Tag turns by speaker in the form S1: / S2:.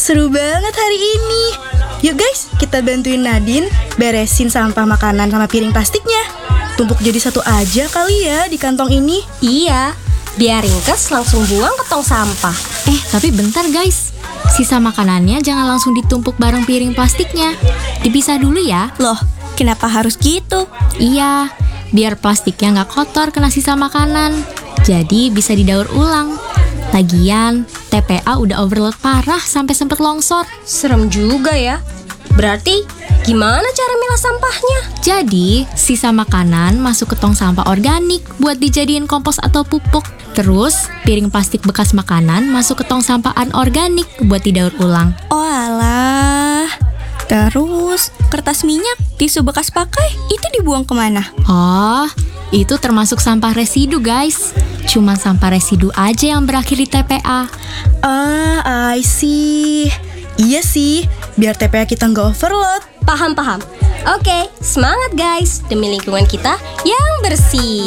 S1: seru banget hari ini. Yuk guys, kita bantuin Nadine beresin sampah makanan sama piring plastiknya. Tumpuk jadi satu aja kali ya di kantong ini.
S2: Iya, biar ringkes langsung buang ke tong sampah.
S3: Tapi bentar guys. Sisa makanannya jangan langsung ditumpuk bareng piring plastiknya. Dipisah dulu ya.
S1: Loh, kenapa harus gitu?
S3: Iya, biar plastiknya nggak kotor kena sisa makanan. Jadi bisa didaur ulang. Lagian, TPA udah overload parah sampai sempet longsor.
S2: Serem juga ya. Berarti gimana cara milah sampahnya?
S3: Jadi, sisa makanan masuk ke tong sampah organik buat dijadiin kompos atau pupuk. Terus, piring plastik bekas makanan masuk ke tong sampah anorganik buat didaur ulang.
S1: Oh alah. Terus, kertas minyak, tisu bekas pakai, itu dibuang kemana?
S3: Oh, itu termasuk sampah residu guys. Cuman sampah residu aja yang berakhir di TPA.
S1: I see. Iya sih, biar TPA kita nggak overload.
S2: Paham. Oke, semangat guys. Demi lingkungan kita yang bersih.